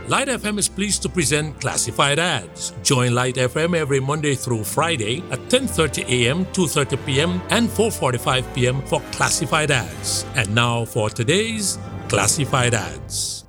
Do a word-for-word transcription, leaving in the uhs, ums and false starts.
Light F M is pleased to present Classified Ads. Join Light F M every Monday through Friday at ten thirty a m, two thirty p m, and four forty-five p m for Classified Ads. And now for today's Classified Ads.